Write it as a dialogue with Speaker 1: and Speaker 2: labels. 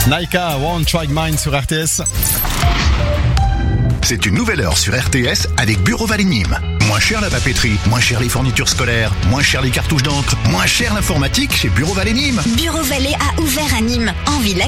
Speaker 1: Naika, One Try Mine sur RTS.
Speaker 2: C'est une nouvelle heure sur RTS avec Bureau Vallée Nîmes. Moins cher la papeterie, moins cher les fournitures scolaires, moins cher les cartouches d'encre, moins cher l'informatique chez Bureau Vallée Nîmes.
Speaker 3: Bureau Vallée a ouvert à Nîmes, en ville